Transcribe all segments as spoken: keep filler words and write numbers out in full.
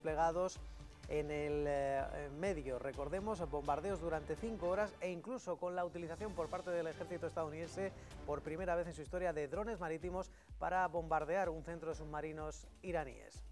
desplegados en el eh, medio. Recordemos, bombardeos durante cinco horas e incluso con la utilización por parte del ejército estadounidense por primera vez en su historia de drones marítimos para bombardear un centro de submarinos iraníes.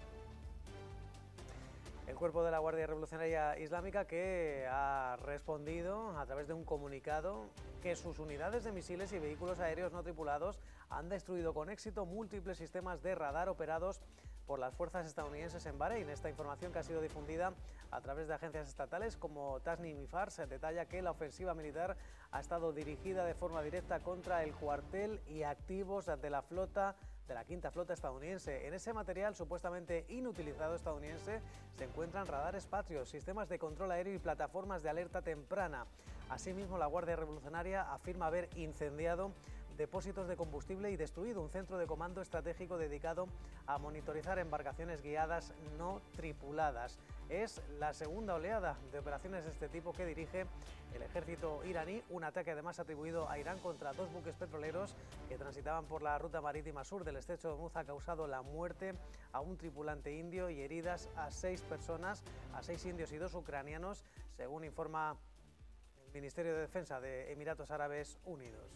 El cuerpo de la Guardia Revolucionaria Islámica que ha respondido a través de un comunicado que sus unidades de misiles y vehículos aéreos no tripulados han destruido con éxito múltiples sistemas de radar operados por las fuerzas estadounidenses en Bahrein. Esta información, que ha sido difundida a través de agencias estatales como Tasnim y Fars, detalla que la ofensiva militar ha estado dirigida de forma directa contra el cuartel y activos de la flota de la quinta flota estadounidense. En ese material supuestamente inutilizado estadounidense se encuentran radares patrios, sistemas de control aéreo y plataformas de alerta temprana. Asimismo, la Guardia Revolucionaria afirma haber incendiado depósitos de combustible y destruido un centro de comando estratégico dedicado a monitorizar embarcaciones guiadas no tripuladas. Es la segunda oleada de operaciones de este tipo que dirige el ejército iraní, un ataque además atribuido a Irán contra dos buques petroleros que transitaban por la ruta marítima sur del estrecho de Hormuz. Ha causado la muerte a un tripulante indio y heridas a seis personas, a seis indios y dos ucranianos, según informa el Ministerio de Defensa de Emiratos Árabes Unidos.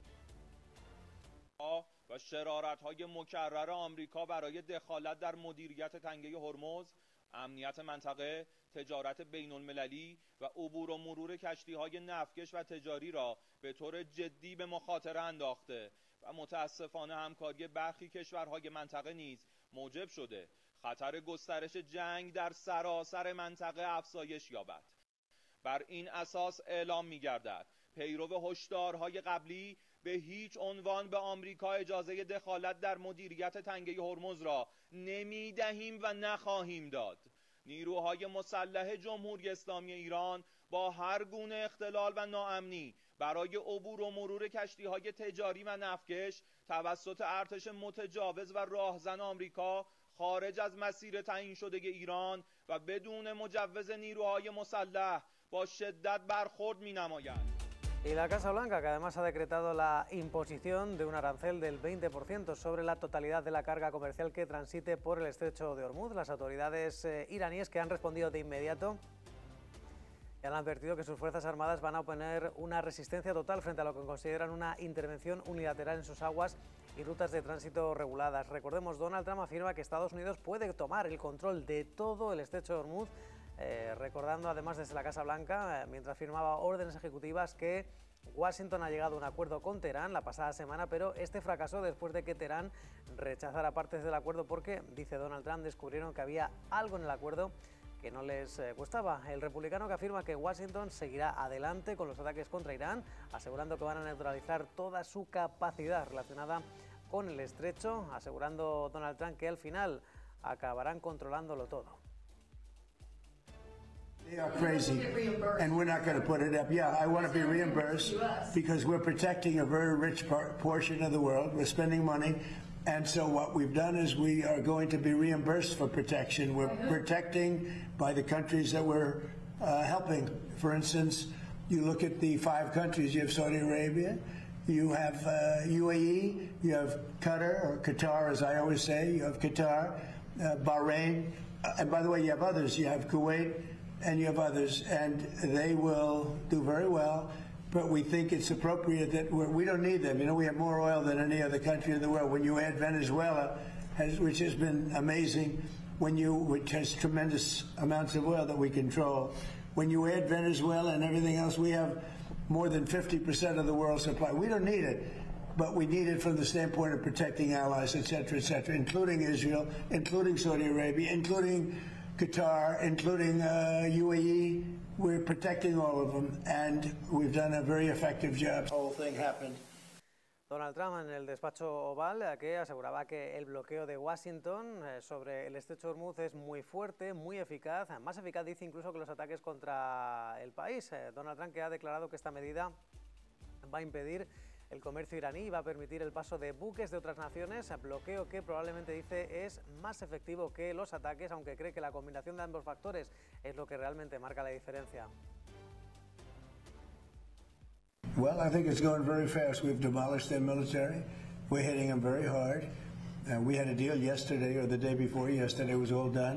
و شرارت‌های مکرر آمریکا برای دخالت در مدیریت تنگه هرمز، امنیت منطقه، تجارت بین‌المللی و عبور و مرور کشتی‌های نفتکش و تجاری را به طور جدی به مخاطره انداخته و متأسفانه همکاری برخی کشورهای منطقه نیز موجب شده خطر گسترش جنگ در سراسر منطقه افزایش یابد. بر این اساس اعلام می‌گردد پیرو هشدارهای قبلی به هیچ عنوان به آمریکا اجازه دخالت در مدیریت تنگه هرمز را نمیدهیم و نخواهیم داد. نیروهای مسلح جمهوری اسلامی ایران با هر گونه اختلال و ناامنی برای عبور و مرور کشتی‌های تجاری و نفتکش توسط ارتش متجاوز و راهزن آمریکا خارج از مسیر تعیین شده ایران و بدون مجوز نیروهای مسلح با شدت برخورد می‌نمایند. Y la Casa Blanca, que además ha decretado la imposición de un arancel del veinte por ciento sobre la totalidad de la carga comercial que transite por el estrecho de Hormuz. Las autoridades eh, iraníes, que han respondido de inmediato, y han advertido que sus fuerzas armadas van a oponer una resistencia total frente a lo que consideran una intervención unilateral en sus aguas y rutas de tránsito reguladas. Recordemos, Donald Trump afirma que Estados Unidos puede tomar el control de todo el estrecho de Hormuz, eh, recordando además desde la Casa Blanca, eh, mientras firmaba órdenes ejecutivas, que Washington ha llegado a un acuerdo con Teherán la pasada semana, pero este fracasó después de que Teherán rechazara partes del acuerdo porque, dice Donald Trump, descubrieron que había algo en el acuerdo que no les eh, gustaba. El republicano, que afirma que Washington seguirá adelante con los ataques contra Irán, asegurando que van a neutralizar toda su capacidad relacionada con el estrecho, asegurando Donald Trump que al final acabarán controlándolo todo. They are crazy, and we're not going to put it up. Yeah, I want to be reimbursed because we're protecting a very rich part, portion of the world. We're spending money, and so what we've done is we are going to be reimbursed for protection. We're protecting by the countries that we're uh, helping. For instance, you look at the five countries. You have Saudi Arabia, you have uh, U A E, you have Qatar, or Qatar as I always say, you have Qatar, uh, Bahrain, uh, and by the way, you have others. You have Kuwait, and you have others, and they will do very well, but we think it's appropriate that we're, we don't need them. You know, we have more oil than any other country in the world. When you add Venezuela, has, which has been amazing, when you, which has tremendous amounts of oil that we control, when you add Venezuela and everything else, we have more than fifty percent of the world's supply. We don't need it, but we need it from the standpoint of protecting allies, et cetera, et cetera, including Israel, including Saudi Arabia, including Qatar, including uh, U A E. We're protecting all of them, and we've done a very effective job. The whole thing happened. Donald Trump en el despacho oval, que aseguraba que el bloqueo de Washington eh, sobre el estrecho de Hormuz es muy fuerte, muy eficaz, más eficaz, dice, incluso que los ataques contra el país. Eh, Donald Trump, que ha declarado que esta medida va a impedir el comercio iraní y va a permitir el paso de buques de otras naciones, bloqueo que probablemente, dice, es más efectivo que los ataques, aunque cree que la combinación de ambos factores es lo que realmente marca la diferencia. Well, I think it's going very fast. We've demolished their military. We're hitting them very hard. Uh, we had a deal yesterday or the day before yesterday. It was all done.